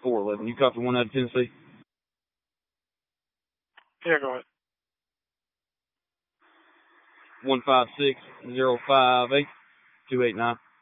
411. You copy 1 out of Tennessee? Yeah, go ahead. 156-058-289.